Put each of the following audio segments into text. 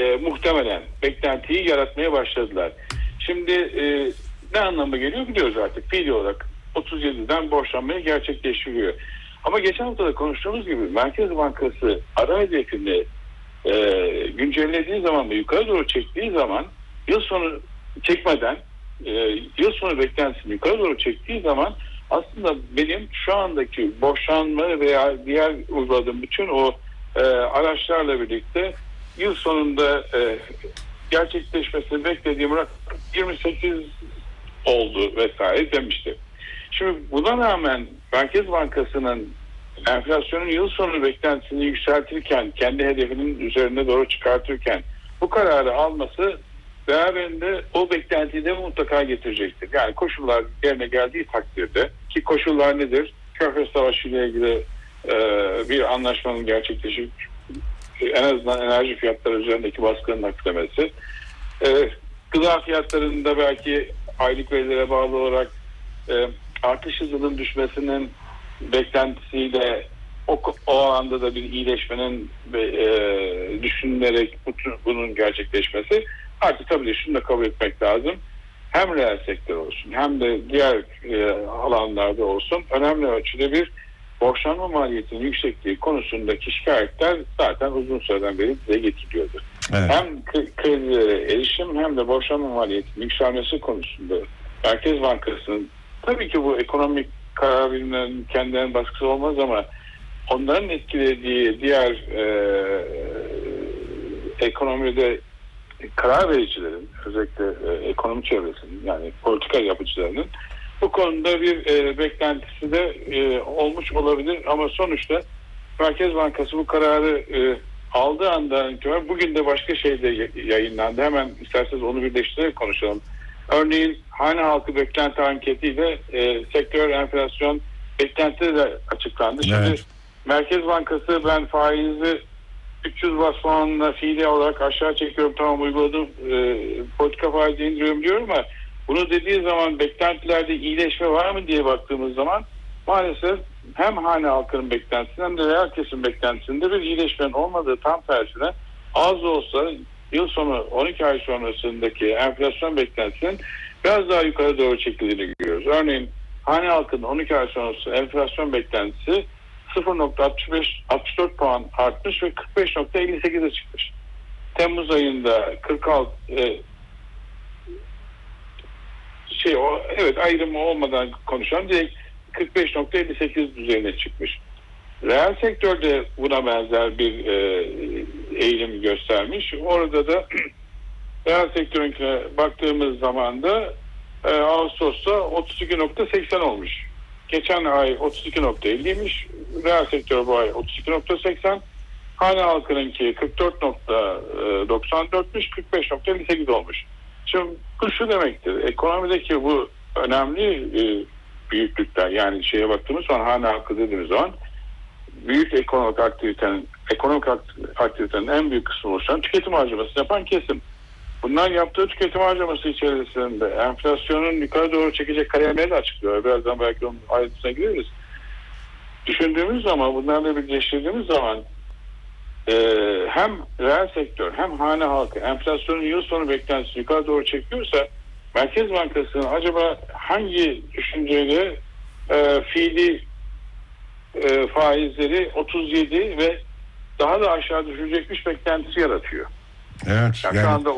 muhtemelen beklentiyi yaratmaya başladılar. Şimdi ne anlamı geliyor biliyoruz artık. Fiili olarak 37'den borçlanmayı gerçekleştiriyor. Ama geçen hafta da konuştuğumuz gibi Merkez Bankası ara hedefini güncellediği zaman ve yukarı doğru çektiği zaman yıl sonu çekmeden yıl sonu beklentisini yukarı doğru çektiği zaman aslında benim şu andaki borçlanma veya diğer uyguladığım bütün o araçlarla birlikte yıl sonunda gerçekleşmesini beklediğim rakam 28 oldu vesaire demişti. Şimdi buna rağmen Merkez Bankası'nın enflasyonun yıl sonu beklentisini yükseltirken, kendi hedefinin üzerine doğru çıkartırken bu kararı alması beraberinde o beklentiyi de mutlaka getirecektir. Yani koşullar yerine geldiği takdirde, ki koşullar nedir? Körfez Savaşı ile ilgili bir anlaşmanın gerçekleşip en azından enerji fiyatları üzerindeki baskının hafiflemesi, gıda fiyatlarında belki aylık verilere bağlı olarak artış hızının düşmesinin beklentisiyle o alanda da bir iyileşmenin düşünülerek bunun gerçekleşmesi. Artık tabii şunu da kabul etmek lazım. Hem reel sektör olsun hem de diğer alanlarda olsun önemli ölçüde bir borçlanma maliyetinin yüksekliği konusundaki şikayetler zaten uzun süreden beri dile getiriliyordu. Evet. Hem kredilere erişim hem de borçlanma maliyetinin yükselmesi konusunda Merkez Bankası'nın tabii ki bu ekonomik karar bilimlerinin kendilerinin baskısı olmaz ama onların etkilediği diğer ekonomide karar vericilerin, özellikle ekonomi çevresinin yani politika yapıcılarının bu konuda bir beklentisi de olmuş olabilir ama sonuçta Merkez Bankası bu kararı aldığı andan itibaren bugün de başka şey de yayınlandı. Hemen isterseniz onu birleştirerek konuşalım. Örneğin hane halkı beklenti anketiyle sektör enflasyon beklentileri de açıklandı. Şimdi evet. Merkez Bankası ben faizi 300 bas puanla fiili olarak aşağı çekiyorum, tamam uyguladım, politika faizi indiriyorum diyorum ama bunu dediği zaman beklentilerde iyileşme var mı diye baktığımız zaman maalesef hem hane halkının beklentisinde hem de reel kesim beklentisinde bir iyileşmenin olmadığı, tam tersine az da olsa yıl sonu 12 ay sonrasındaki enflasyon beklentisinin biraz daha yukarı doğru çekildiğini görüyoruz. Örneğin hane halkının 12 ay sonrası enflasyon beklentisi 0.64 puan artmış ve 45.58'e çıkmış. Temmuz ayında 46 ayrımı olmadan konuşalım, direkt 45.58 düzeyine çıkmış. Reel sektörde buna benzer bir eğilim göstermiş. Orada da reel sektörünkine baktığımız zaman da Ağustos'ta 32.80 olmuş. Geçen ay 32.50'ymiş. Reel sektör bu ay 32.80. Hane halkınınki 44.94'müş. 45.58 olmuş. Şimdi bu şu demektir. Ekonomideki bu önemli büyüklükler, yani şeye baktığımız zaman hane halkı dediğimiz zaman büyük ekonomik aktivitenin en büyük kısmı oluşan tüketim harcaması yapan kesim. Bunlar yaptığı tüketim harcaması içerisinde enflasyonun yukarı doğru çekecek kalemleri de açıklıyor. Birazdan belki onun ayrıntısına gireriz. Düşündüğümüz zaman, bunlarla birleştirdiğimiz zaman hem reel sektör hem hane halkı enflasyonun yıl sonu beklentisini yukarı doğru çekiyorsa Merkez Bankası'nın acaba hangi düşünceyle fiili faizleri 37 ve daha da aşağı düşecekmiş beklentisi yaratıyor. Evet. Yani şu anda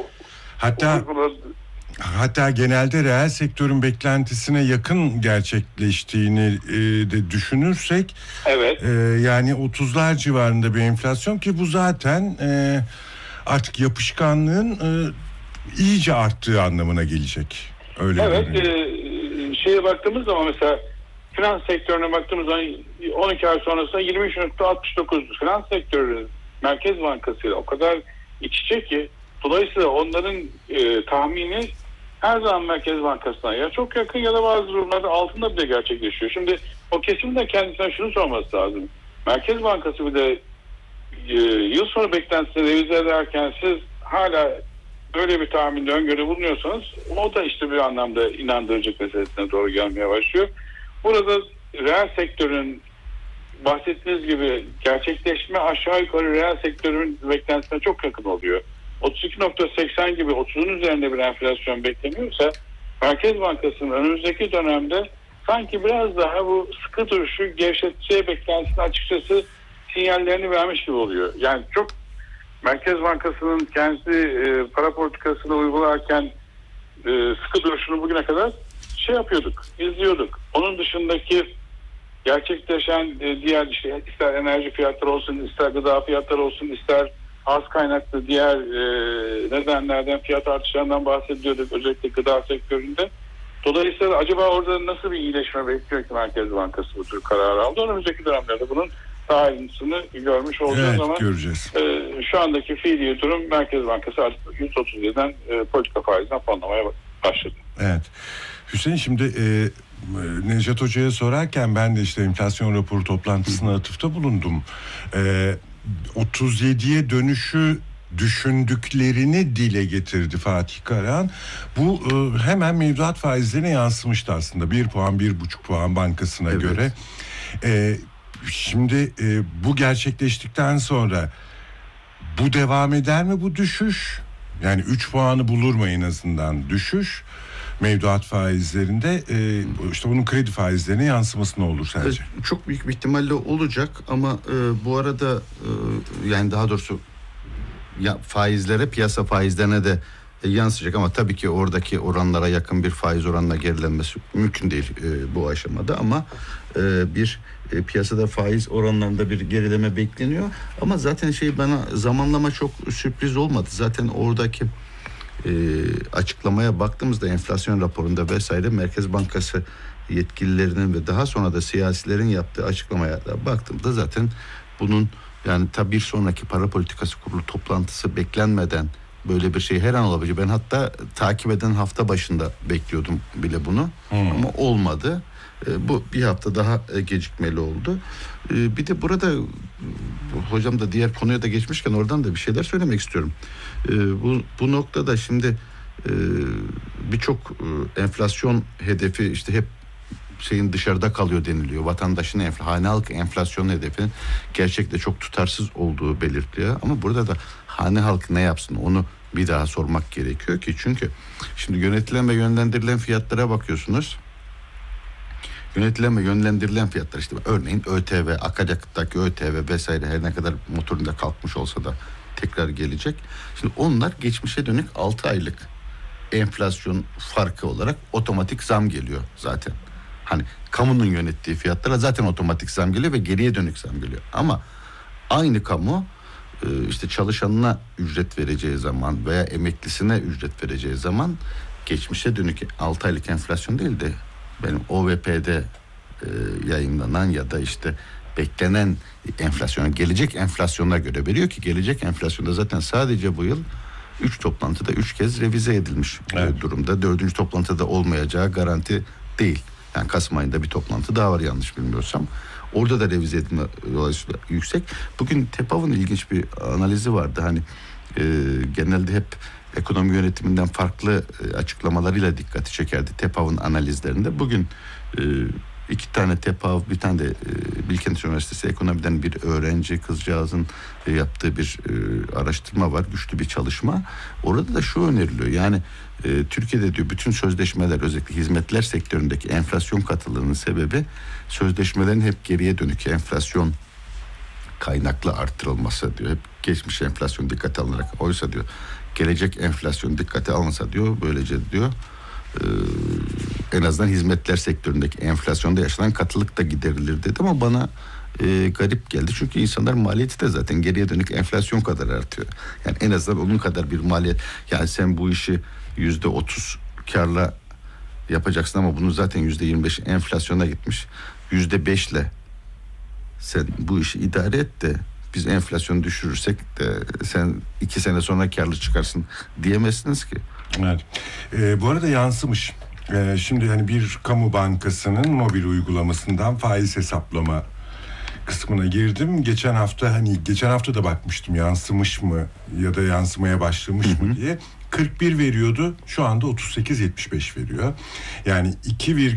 hatta genelde reel sektörün beklentisine yakın gerçekleştiğini de düşünürsek, evet. Yani 30'lar civarında bir enflasyon ki bu zaten artık yapışkanlığın iyice arttığı anlamına gelecek. Öyle. Evet. Şeye baktığımız zaman mesela finans sektörüne baktığımız zaman 12 ay sonrasında 23.69 finans sektörü Merkez Bankası ile o kadar iç içe ki dolayısıyla onların tahmini her zaman Merkez Bankası'na ya çok yakın ya da bazı durumlarda altında bile gerçekleşiyor. Şimdi o kesimin de kendisine şunu sorması lazım. Merkez Bankası bir de yıl sonu beklentisini revize ederken siz hala böyle bir tahminde öngörü bulunuyorsanız o da işte bir anlamda inandırıcı meselesine doğru gelmeye başlıyor. Burada reel sektörün bahsettiğiniz gibi gerçekleşme aşağı yukarı reel sektörün beklentisine çok yakın oluyor. 32.80 gibi 30'un üzerinde bir enflasyon bekleniyorsa Merkez Bankası'nın önümüzdeki dönemde sanki biraz daha bu sıkı duruşu gevşeteceği beklentisini açıkçası sinyallerini vermiş gibi oluyor. Yani çok Merkez Bankası'nın kendi para politikasını uygularken sıkı duruşunu bugüne kadar yapıyorduk, izliyorduk. Onun dışındaki gerçekleşen diğer işte ister enerji fiyatları olsun, ister gıda fiyatları olsun, ister az kaynaklı diğer nedenlerden fiyat artışlarından bahsediyorduk özellikle gıda sektöründe. Dolayısıyla acaba orada nasıl bir iyileşme bekliyor ki Merkez Bankası bu tür karar aldı? Önümüzdeki dönemlerde bunun daha ayrıntısını görmüş olacağız ama göreceğiz. Şu andaki fiili durum Merkez Bankası artık 137'den politika faizinden fonlamaya başladı. Evet. Hüseyin şimdi Necdet Hoca'ya sorarken ben de işte enflasyon raporu toplantısına atıfta bulundum. 37'ye dönüşü düşündüklerini dile getirdi Fatih Karahan. Bu hemen mevduat faizlerine yansımıştı aslında. 1 puan, 1,5 puan bankasına göre. Şimdi bu gerçekleştikten sonra bu devam eder mi bu düşüş? Yani 3 puanı bulur mu en azından düşüş? Mevduat faizlerinde işte bunun kredi faizlerine yansıması ne olur sence? Çok büyük bir ihtimalle olacak ama bu arada yani daha doğrusu faizlere, piyasa faizlerine de yansıyacak ama tabii ki oradaki oranlara yakın bir faiz oranına gerilenmesi mümkün değil bu aşamada ama bir piyasada faiz oranlarında bir gerileme bekleniyor ama zaten bana zamanlama çok sürpriz olmadı. Zaten oradaki açıklamaya baktığımızda enflasyon raporunda vesaire Merkez Bankası yetkililerinin ve daha sonra da siyasilerin yaptığı açıklamaya da baktığımda zaten bunun yani tabii bir sonraki para politikası kurulu toplantısı beklenmeden böyle bir şey her an olabilir. Ben hatta takip eden hafta başında bekliyordum bile bunu ama olmadı. Bu bir hafta daha gecikmeli oldu. Bir de burada hocam da diğer konuya da geçmişken oradan da bir şeyler söylemek istiyorum. Bu noktada şimdi birçok enflasyon hedefi işte hep dışarıda kalıyor deniliyor. Vatandaşın hane halkı enflasyon hedefinin gerçekte çok tutarsız olduğu belirtiliyor. Ama burada da hane halkı ne yapsın onu bir daha sormak gerekiyor ki çünkü şimdi yönetilen ve yönlendirilen fiyatlara bakıyorsunuz. Yönetilen ve yönlendirilen fiyatlar işte örneğin ÖTV, akaryakıttaki ÖTV vesaire her ne kadar motorunda kalkmış olsa da tekrar gelecek. Şimdi onlar geçmişe dönük 6 aylık enflasyon farkı olarak otomatik zam geliyor zaten. Hani kamunun yönettiği fiyatlara zaten otomatik zam geliyor ve geriye dönük zam geliyor. Ama aynı kamu işte çalışanına ücret vereceği zaman veya emeklisine ücret vereceği zaman geçmişe dönük 6 aylık enflasyon değil de benim OVP'de yayınlanan ya da işte beklenen enflasyona, gelecek enflasyona göre veriyor ki gelecek enflasyonda zaten sadece bu yıl 3 toplantıda 3 kez revize edilmiş durumda. 4. toplantıda olmayacağı garanti değil. Yani Kasım ayında bir toplantı daha var yanlış bilmiyorsam. Orada da revize edilme dolayısıyla yüksek. Bugün TEPAV'ın ilginç bir analizi vardı. Hani genelde hep ekonomi yönetiminden farklı açıklamalarıyla dikkati çekerdi TEPAV'ın analizlerinde. Bugün 2 tane TEPAV, bir tane de Bilkent Üniversitesi ekonomiden bir öğrenci kızcağızın yaptığı bir araştırma var. Güçlü bir çalışma. Orada da şu öneriliyor. Yani Türkiye'de diyor bütün sözleşmeler özellikle hizmetler sektöründeki enflasyon katılığının sebebi sözleşmelerin hep geriye dönük enflasyon kaynaklı artırılması diyor. Hep geçmiş enflasyon dikkate alınarak. Oysa diyor gelecek enflasyon dikkate alınsa diyor böylece diyor en azından hizmetler sektöründeki enflasyonda yaşanan katılık da giderilir dedi ama bana garip geldi. Çünkü insanlar maliyeti de zaten geriye dönük enflasyon kadar artıyor. Yani en azından onun kadar bir maliyet. Yani sen bu işi %30 karla yapacaksın ama bunu zaten %25 enflasyona gitmiş. %5'le sen bu işi idare et de biz enflasyonu düşürürsek de sen 2 sene sonra karlı çıkarsın diyemezsiniz ki. Evet. Bu arada yansımış. Şimdi hani bir kamu bankasının mobil uygulamasından faiz hesaplama kısmına girdim. Geçen hafta da bakmıştım yansımış mı ya da yansımaya başlamış mı diye. 41 veriyordu. Şu anda 38.75 veriyor. Yani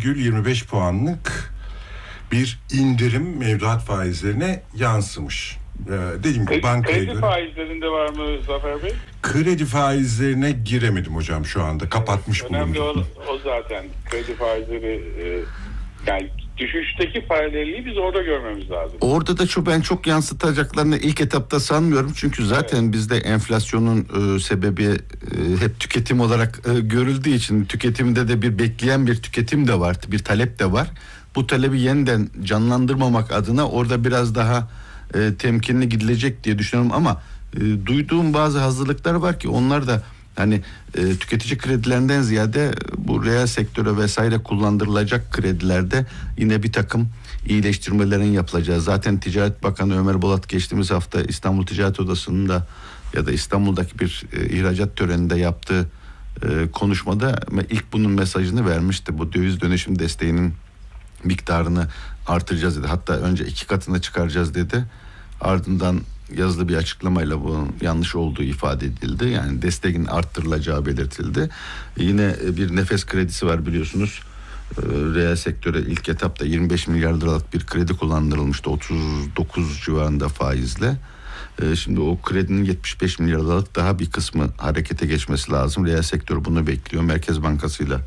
2,25 puanlık bir indirim mevduat faizlerine yansımış. Dediğim gibi bankaya kredi göre. faizlerinde var mı Zafer Bey? Kredi faizlerine giremedim hocam şu anda. Kapatmış önemli bulundum. o zaten. Kredi faizleri yani düşüşteki paralelliği biz orada görmemiz lazım. Orada da ben çok yansıtacaklarını ilk etapta sanmıyorum. Çünkü zaten bizde enflasyonun sebebi hep tüketim olarak görüldüğü için tüketimde de bir bekleyen bir tüketim de var. Bir talep de var. Bu talebi yeniden canlandırmamak adına orada biraz daha temkinli gidilecek diye düşünüyorum ama duyduğum bazı hazırlıklar var ki onlar da hani tüketici kredilerinden ziyade bu reel sektöre vesaire kullandırılacak kredilerde yine bir takım iyileştirmelerin yapılacağı. Zaten Ticaret Bakanı Ömer Bolat geçtiğimiz hafta İstanbul Ticaret Odası'nda ya da İstanbul'daki bir ihracat töreninde yaptığı konuşmada ilk bunun mesajını vermişti. Bu döviz dönüşüm desteğinin miktarını artıracağız dedi. Hatta önce 2 katına çıkaracağız dedi. Ardından yazılı bir açıklamayla bunun yanlış olduğu ifade edildi. Yani desteğin arttırılacağı belirtildi. Yine bir nefes kredisi var biliyorsunuz. Reel sektöre ilk etapta 25 milyar liralık bir kredi kullandırılmıştı. 39 civarında faizle. Şimdi o kredinin 75 milyar liralık daha bir kısmı harekete geçmesi lazım. Reel sektör bunu bekliyor. Merkez Bankası'yla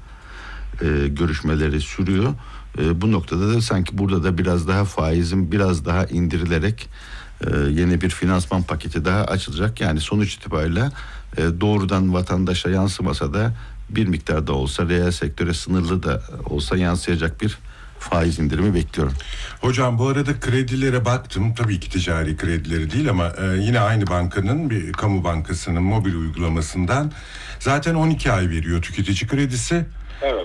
görüşmeleri sürüyor. Bu noktada da sanki burada da biraz daha faizin biraz daha indirilerek yeni bir finansman paketi daha açılacak. Yani sonuç itibariyle doğrudan vatandaşa yansımasa da bir miktar da olsa reel sektöre sınırlı da olsa yansıyacak bir faiz indirimi bekliyorum. Hocam bu arada kredilere baktım. Tabii ki ticari kredileri değil ama yine aynı bankanın bir kamu bankasının mobil uygulamasından zaten 12 ay veriyor tüketici kredisi. Evet.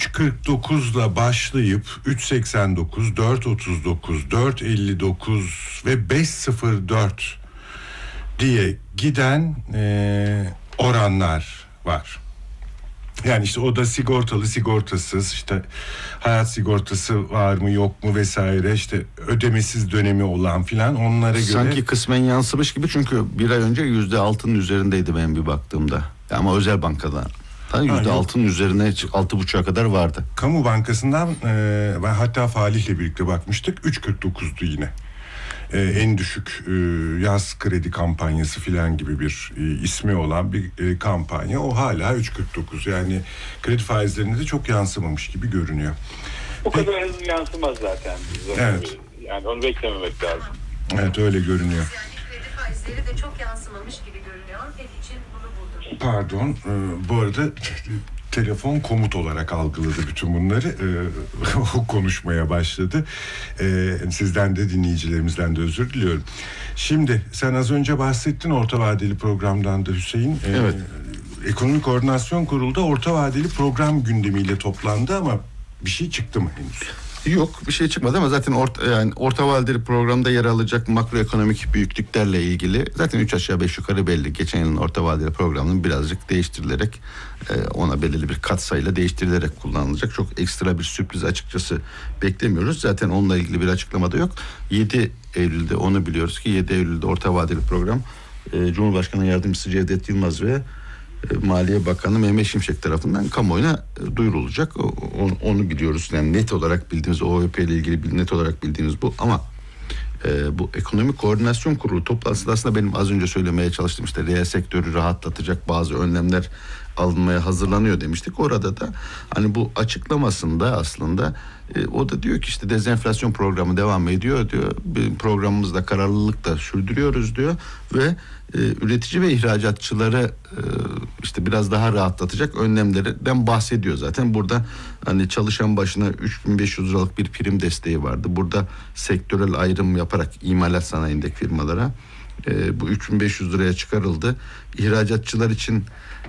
3.49'la başlayıp 3.89, 4.39, 4.59 ve 5.04 diye giden oranlar var. Yani işte o da sigortalı sigortasız, işte hayat sigortası var mı yok mu vesaire, işte ödemesiz dönemi olan filan, onlara göre. Sanki kısmen yansımış gibi, çünkü bir ay önce %6'nın üzerindeydi benim bir baktığımda. Ama özel bankadan. %6'nın üzerine 6,5'a kadar vardı. Kamu bankasından ben hatta Falih'le birlikte bakmıştık. 3.49'du yine. En düşük yaz kredi kampanyası filan gibi bir ismi olan bir kampanya. O hala 3.49. Yani kredi faizlerine de çok yansımamış gibi görünüyor. O kadar hızlı yansımaz zaten. Evet. Yani onu beklememek lazım. Evet, öyle görünüyor. Yani kredi faizleri de çok yansımamış gibi görünüyor. Pek için bunu buldum. Pardon, bu arada telefon komut olarak algıladı bütün bunları. O konuşmaya başladı. Sizden de dinleyicilerimizden de özür diliyorum. Şimdi sen az önce bahsettin orta vadeli programdan da Hüseyin. Evet. Ekonomik Koordinasyon Kurulu'da orta vadeli program gündemiyle toplandı ama bir şey çıktı mı henüz? Yok, bir şey çıkmadı ama zaten orta vadeli programda yer alacak makroekonomik büyüklüklerle ilgili zaten 3 aşağı 5 yukarı belli. Geçen yılın orta vadeli programının birazcık değiştirilerek ona belirli bir katsayıyla değiştirilerek kullanılacak. Çok ekstra bir sürpriz açıkçası beklemiyoruz. Zaten onunla ilgili bir açıklama da yok. 7 Eylül'de onu biliyoruz ki 7 Eylül'de orta vadeli program Cumhurbaşkanı Yardımcısı Cevdet Yılmaz ve Maliye Bakanı Mehmet Şimşek tarafından kamuoyuna duyurulacak. Onu biliyoruz. Yani net olarak bildiğimiz, OVP ile ilgili net olarak bildiğimiz bu. Ama bu Ekonomik Koordinasyon Kurulu toplantısında aslında benim az önce söylemeye çalıştığım işte reel sektörü rahatlatacak bazı önlemler alınmaya hazırlanıyor demiştik. Orada da hani bu açıklamasında aslında o da diyor ki işte dezenflasyon programı devam ediyor diyor. Programımızda kararlılıkla sürdürüyoruz diyor ve üretici ve ihracatçıları işte biraz daha rahatlatacak önlemlerden bahsediyor zaten. Burada hani çalışan başına 3.500 liralık bir prim desteği vardı. Burada sektörel ayrım yaparak imalat sanayindeki firmalara bu 3.500 liraya çıkarıldı. İhracatçılar için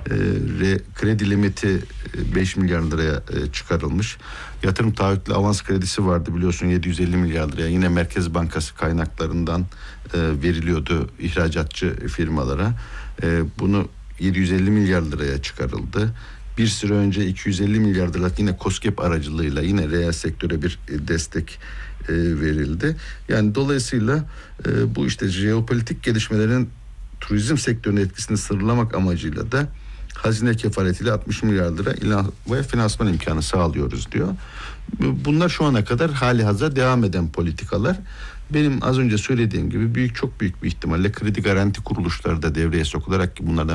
kredi limiti 5 milyar liraya çıkarılmış. Yatırım taahhütlü avans kredisi vardı biliyorsun 750 milyar liraya. Yine Merkez Bankası kaynaklarından veriliyordu ihracatçı firmalara. Bunu 750 milyar liraya çıkarıldı. Bir süre önce 250 milyar liralık yine KOSGEB aracılığıyla yine reel sektöre bir destek verildi. Yani dolayısıyla bu işte jeopolitik gelişmelerin turizm sektörüne etkisini sınırlamak amacıyla da hazine kefaletiyle 60 milyar lira ilave finansman imkanı sağlıyoruz diyor. Bunlar şu ana kadar hali hazırda devam eden politikalar. benim az önce söylediğim gibi çok büyük bir ihtimalle kredi garanti kuruluşları da devreye sokularak, ki bunlardan